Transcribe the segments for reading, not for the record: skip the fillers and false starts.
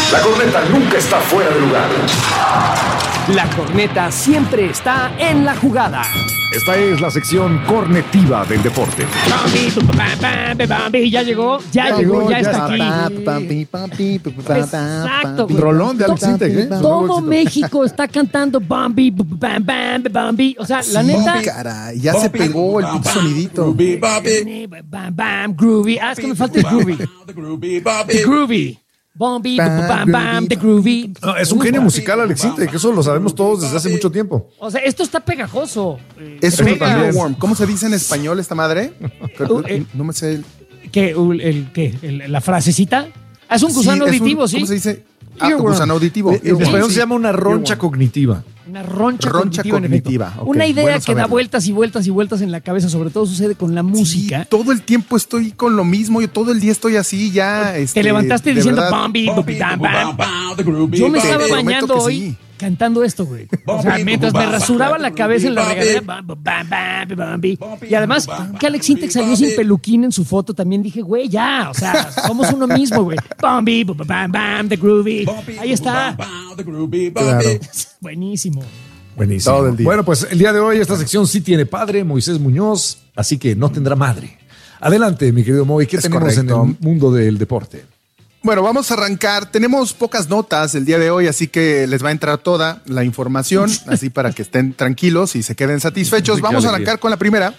La corneta nunca está fuera de lugar. La corneta siempre está en la jugada. Esta es la sección cornetiva del deporte. Ya llegó, ya está aquí. Exacto, güey. Rolón de Alex Sintek, ¿eh? Todo México está cantando Bambi, Bambi. O sea, la neta. Caray, ya se pegó el pinche sonidito. Bam, groovy. Es que me falta el groovy. The groovy. Bambi, bam, the groovy. No, es un genio musical, Alex Sintek, que eso lo sabemos todos desde hace mucho tiempo. O sea, esto está pegajoso. Es un Pega. earworm. ¿Cómo se dice en español esta madre? No me sé. La frasecita. Es un gusano auditivo, ¿sí? ¿Cómo se dice? Earworm. Gusano auditivo. En español Sí. se llama una roncha Earworm. cognitiva. Una roncha Cognitiva. cognitiva. Ok, Una idea bueno que da saberlo. vueltas y vueltas y vueltas en la cabeza, sobre todo sucede con la música. Sí, todo el tiempo estoy con lo mismo. Yo todo el día estoy así ya. Te levantaste de diciendo verdad. Bambi, bam, bam. Yo me estaba Te prometo bañando que hoy sí. cantando esto, güey. O sea, mientras me rasuraba la cabeza en la regadera, Bambi. Y además, que Alex Sintek salió sin peluquín en su foto, también dije, güey, ya, o sea, somos uno mismo, güey. Bambi, bam, the groovy. Ahí está. Claro. Buenísimo. Buenísimo. Todo el día. Bueno, pues el día de hoy esta sección sí tiene padre, Moisés Muñoz, así que no tendrá madre. Adelante, mi querido Moy, ¿qué Es tenemos correcto. en el mundo del deporte? Bueno, vamos a arrancar. Tenemos pocas notas el día de hoy, así que les va a entrar toda la información, así para que estén tranquilos y se queden satisfechos. Qué Vamos a alegría. arrancar con la primera.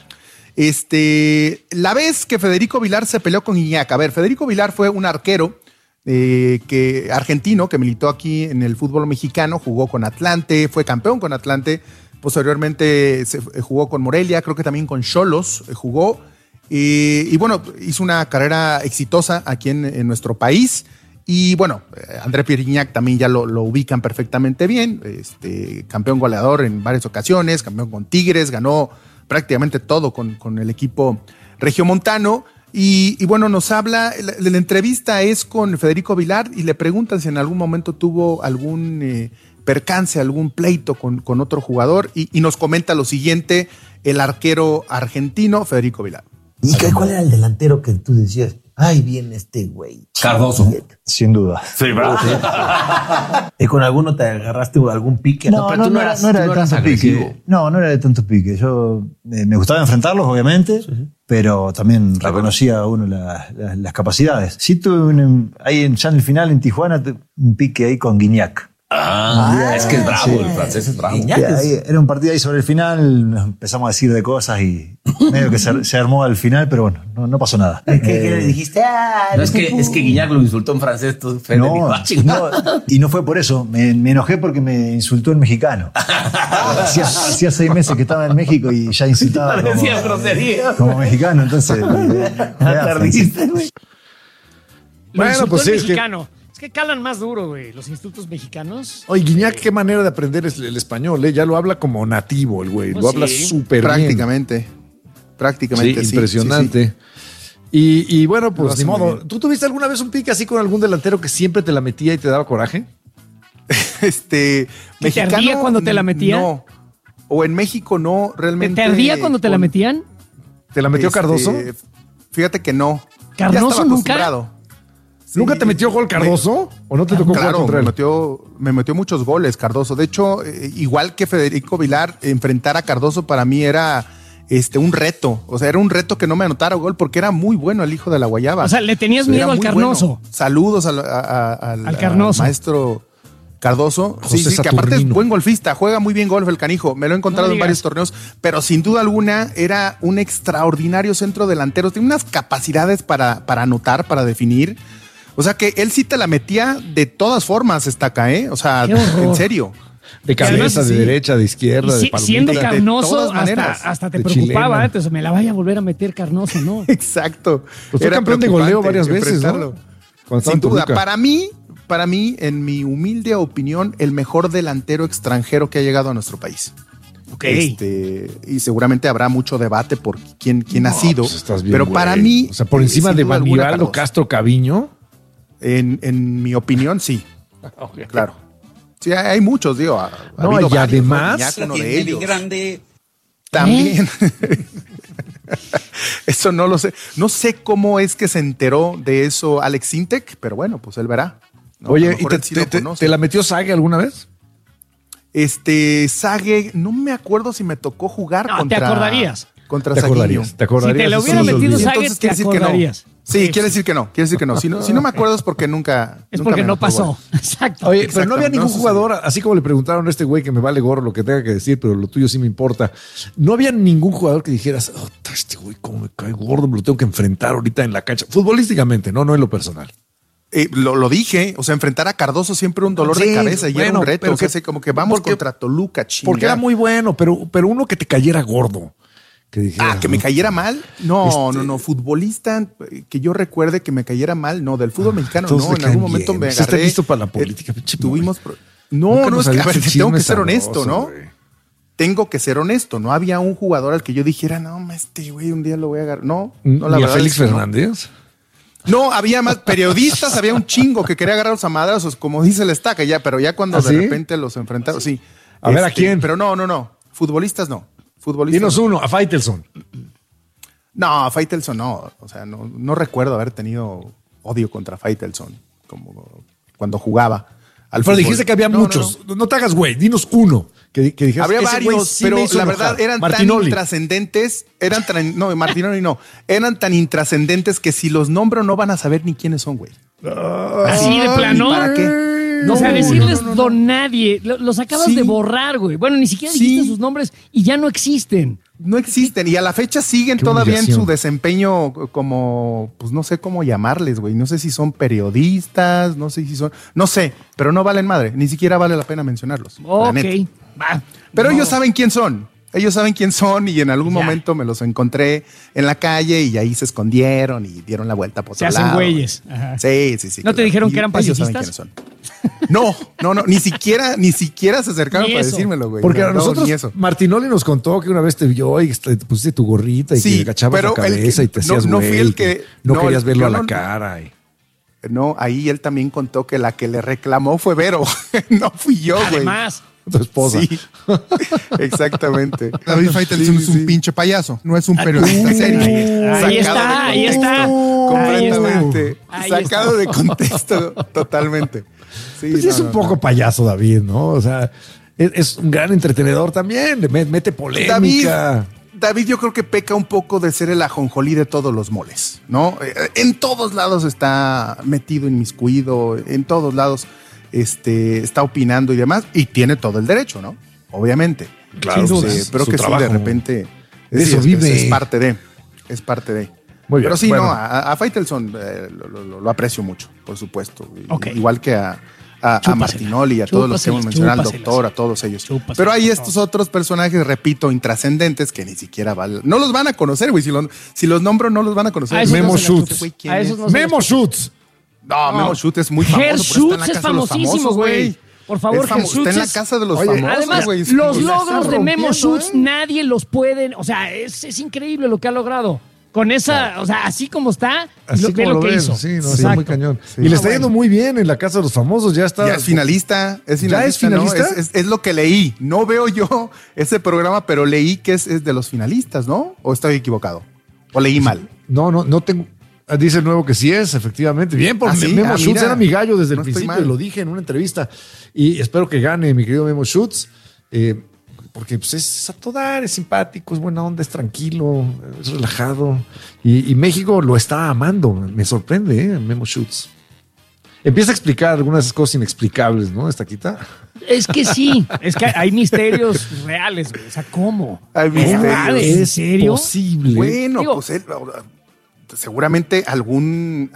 La vez que Federico Vilar se peleó con Gignac. A ver, Federico Vilar fue un arquero argentino que militó aquí en el fútbol mexicano, jugó con Atlante, fue campeón con Atlante, posteriormente jugó con Morelia, creo que también con Xolos jugó. Y bueno, hizo una carrera exitosa aquí en nuestro país. Y bueno, André Pierre Gignac también ya lo ubican perfectamente bien. Campeón goleador en varias ocasiones, campeón con Tigres, ganó prácticamente todo con el equipo regiomontano. Y bueno, nos habla, la entrevista es con Federico Vilar y le preguntan si en algún momento tuvo algún percance, algún pleito con otro jugador. Y nos comenta lo siguiente, el arquero argentino Federico Vilar. ¿Y cuál era el delantero que tú decías? Ay, bien este güey. Cardoso. Sin duda. Sí, ¿verdad? ¿Y con alguno te agarraste algún pique? No, pero tú no eras agresivo. pique. No era de tanto pique. Yo me gustaba enfrentarlos, obviamente, pero también reconocía a uno las capacidades. Sí tuve ya en el final en Tijuana un pique ahí con Gignac. Es que es bravo, sí. el francés es bravo. Sí, era un partido ahí sobre el final, nos empezamos a decir de cosas y medio que se armó al final, pero bueno, no pasó nada. ¿Qué le dijiste? No, es que Gignac lo insultó en francés, tú, Federico. Y no fue por eso, me enojé porque me insultó en mexicano. Hacía 6 meses que estaba en México y ya insultaba Decía grosería. como mexicano, entonces Perdiste, güey. Bueno, pues sí, el es que- mexicano. Es que calan más duro, güey, los insultos mexicanos. Oye, Gignac, qué manera de aprender el español, ¿eh? Ya lo habla como nativo el güey, Pues lo habla sí. súper bien. Prácticamente, sí. Impresionante. Y bueno, pues Lo hace ni muy modo. bien. ¿Tú tuviste alguna vez un pique así con algún delantero que siempre te la metía y te daba coraje? te Mexicano, ardía cuando te la metía? No. O en México no, realmente. ¿Te ardía cuando te la metían? ¿Te la metió Cardoso? Fíjate que no. ¿Cardoso Ya estaba nunca? acostumbrado. ¿Nunca te metió gol Cardoso? ¿O no te tocó jugar Claro, contra me él? metió muchos goles Cardoso. De hecho, igual que Federico Vilar, enfrentar a Cardoso para mí era un reto. O sea, era un reto que no me anotara gol porque era muy bueno el hijo de la guayaba. O sea, le tenías Era miedo al muy Carnoso. bueno. Saludos al Carnoso. maestro Cardoso. José Sí, que aparte es Saturnino. buen golfista, juega muy bien golf el canijo. Me lo he encontrado No en digas. varios torneos, pero sin duda alguna era un extraordinario centro delantero. Tiene unas capacidades para anotar, para definir. O sea que él sí te la metía de todas formas, Estaca, ¿eh? O sea, Qué horror. en serio. De cabeza, además, de sí. derecha, de izquierda, Y de palomita. siendo de Carnoso, todas maneras. hasta te De preocupaba, chilena. entonces me la vaya a volver a meter Carnoso, ¿no? Exacto. Pues fue Era campeón de goleo preocupante varias veces, ¿no? enfrentarlo. Cuando estaba Sin en duda, Toluca. para mí, en mi humilde opinión, el mejor delantero extranjero que ha llegado a nuestro país. Ok. Y seguramente habrá mucho debate por quién ha sido. Pues estás bien, pero güey. para mí. O sea, por encima sin de duda alguna, Banibaldo Carlos. Castro Caviño. En mi opinión, sí. Claro. Sí, hay muchos, digo. Ha No, habido y varios, además- Gignac, uno de ellos. grande. También. Eso no lo sé. No sé cómo es que se enteró de eso Alex Sintek, pero bueno, pues él verá. ¿no? Oye, A lo mejor él sí lo conoce. ¿te la metió Sague alguna vez? Sague, no me acuerdo si me tocó jugar No, contra... te acordarías. Contra ¿Te Saguinho. acordarías? ¿Te acordarías? Si te lo hubiera Eso metido olvidé. Sague, Entonces te quiere decir que no. acordarías. Sí, quiere decir que no. Quiere decir que no. Si no me acuerdo es porque nunca... Es nunca porque me no anotó pasó. gol. Exacto. Oye, pero no había Exactamente, ningún no sucedió. jugador, así como le preguntaron a este güey que me vale gorro lo que tenga que decir, pero lo tuyo sí me importa. No había ningún jugador que dijeras, este güey cómo me cae gordo, me lo tengo que enfrentar ahorita en la cancha. Futbolísticamente, no en lo personal. Lo dije, o sea, enfrentar a Cardoso siempre un dolor Sí, de cabeza y era bueno, un reto. pero O sea, que- como que vamos porque- contra Toluca, chingada. Porque era muy bueno, pero uno que te cayera gordo. Que dijera, Que me cayera mal. No, Este- no. Futbolista que yo recuerde que me cayera mal. No, del fútbol mexicano todos no. me En algún caen momento bien. me Pues está agarré. listo para la política, pinche Tuvimos. Nunca No, nos es que, a habías ver, hecho tengo que chisme ser honesto, sabroso, ¿no? güey. Tengo que ser honesto. No había un jugador al que yo dijera, no, este güey un día lo voy a agarrar. No, ¿Ni no, la a verdad. Félix es que no. Fernández? No, había más periodistas, había un chingo que quería agarrarlos a madrazos, como dice el Estaca, ya, pero ya cuando ¿Ah, de sí? repente los enfrentaron, sí. A ver, ¿a quién? Pero no. Futbolistas no. Futbolistas Dinos no. uno, a Faitelson. No, Faitelson no. O sea, no recuerdo haber tenido odio contra Faitelson como cuando jugaba al Pero fútbol. dijiste que había No, muchos. No te hagas, güey. Dinos uno. Que dijeras, Habría ese güey varios, sí me pero hizo la enojar. verdad eran Martinoli. tan intrascendentes, Martinoli no, eran tan intrascendentes que si los nombro no van a saber ni quiénes son, güey. Así de plano. ¿Ni para qué? O sea, decirles no. don nadie. Los acabas Sí. de borrar, güey. Bueno, ni siquiera Sí. dijiste sus nombres y ya no existen. No existen y a la fecha siguen Qué todavía en humillación. su desempeño como, pues no sé cómo llamarles, güey. No sé si son periodistas, no sé si son, no sé, pero no valen madre. Ni siquiera vale la pena mencionarlos. la Ok. neta. Va. Pero No. ellos saben quién son. Ellos saben quién son y en algún Ya. momento me los encontré en la calle y ahí se escondieron y dieron la vuelta por Se otro hacen lado. güeyes. Ajá. Sí. ¿No te dijeron Y que eran ellos saben pacifistas? quiénes son. No, ni siquiera se acercaron Ni para eso. decírmelo, güey. Porque No, a nosotros, ni eso. Martinoli nos contó que una vez te vio y te pusiste tu gorrita y Sí, te agachabas la pero el cabeza que- y te hacías no güey. fui el que- no no, querías verlo yo a la no- cara. No, ahí él también contó que la que le reclamó fue Vero. No fui yo, güey. Además, Tu esposa. Sí, exactamente. David Faitelson es un pinche payaso, no es un periodista serio. ahí Sacado está, de ahí está. Completamente. Ahí Sacado está. de contexto, totalmente. Sí, Pues sí es un poco payaso, David, ¿no? O sea, es un gran entretenedor también. Mete polémica. David, yo creo que peca un poco de ser el ajonjolí de todos los moles, ¿no? En todos lados está metido, inmiscuido, en todos lados está opinando y demás, y tiene todo el derecho, ¿no? Obviamente. Claro, Sí, pues, pero su que trabajo. sí, de repente. De eso es vive. parte de. Es parte de. Muy bien, Pero sí, bueno. no, a Faitelson lo aprecio mucho, por supuesto. Ok. Igual que a Chúpasela. Martinoli, a todos los que hemos mencionado, al Chúpaselas. doctor, a todos ellos. Chúpaselas, Pero hay por estos otros personajes, repito, intrascendentes que ni siquiera valen. No los van a conocer, güey. Si los nombro, no los van a conocer. A esos Memo no se las Schutz. chupas. Güey, ¿quién A es? esos no se las Memo chupas. Schutz. No, Memo Schutz es muy famoso. Ger pero está en la Schutz es casa de los famosísimo, famosos, güey. Por favor, Es Ger Está Schutz en la es- casa de los Oye, famosos, Además, güey. los La logros está de Memo rompiendo, Schutz ¿eh? nadie los pueden. O sea, es increíble lo que ha logrado. Con esa, o sea, así como está, Así ve como lo lo que ven, hizo. sí, no, sí, Exacto. muy cañón. Sí. Y le está Ah, yendo bueno. muy bien en la Casa de los Famosos, ya está. Ya es finalista, es finalista. ¿Ya es finalista? ¿No? Es lo que leí. No veo yo ese programa, pero leí que es de los finalistas, ¿no? ¿O estoy equivocado? ¿O leí mal? No tengo. Dice el nuevo que sí es, efectivamente. Bien, porque ¿Ah, sí? Memo Ah, Schutz mira. era mi gallo desde el No estoy principio, mal. lo dije en una entrevista. Y espero que gane mi querido Memo Schutz. Porque pues, es a todo dar, es simpático, es buena onda, es tranquilo, es relajado. Y México lo está amando. Me sorprende, Memo Schutz. Empieza a explicar algunas de esas cosas inexplicables, ¿no? Esta quita. Es que sí, es que hay misterios reales, güey. O sea, ¿cómo? Hay misterios. ¿Verdades? ¿En serio? Posible. Bueno, Digo- pues él, seguramente algún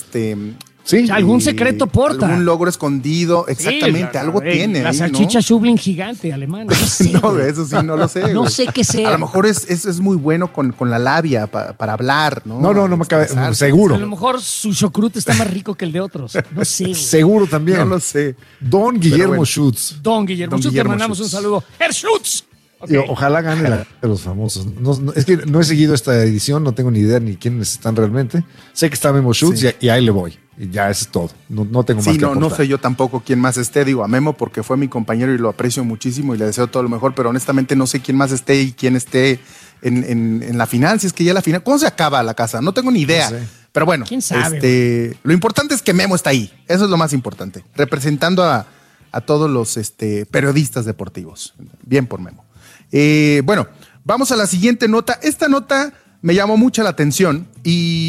Sí. Algún secreto porta. algún logro escondido, exactamente, Sí, algo güey, tiene. La ahí, salchicha Schublin gigante alemana. No sé, No, güey. eso sí, no lo sé. No güey. sé qué sea. A lo mejor es muy bueno con la labia para hablar, ¿no? No me cabe. Expresarse. Seguro. A lo mejor su chocrut está más rico que el de otros. No sé, güey. Seguro también. No lo sé. Don Guillermo bueno. Schutz. Don Guillermo Don Schutz, te Guillermo mandamos Schutz. un saludo. ¡Herr Schutz! Ok. Y ojalá gane la de los famosos. Es que no he seguido esta edición, no tengo ni idea ni quiénes están realmente. Sé que está Memo Schutz Sí. y ahí le voy. Y ya eso es todo. No tengo más Sí, que no aportar. sé yo tampoco quién más esté. Digo a Memo porque fue mi compañero y lo aprecio muchísimo y le deseo todo lo mejor, pero honestamente no sé quién más esté y quién esté en la final. Si es que ya la final. ¿Cuándo se acaba la casa? No tengo ni idea. No sé. Pero bueno, ¿Quién sabe, lo importante es que Memo está ahí. Eso es lo más importante. Representando a todos los periodistas deportivos. Bien por Memo. Bueno, vamos a la siguiente nota. Esta nota me llamó mucho la atención y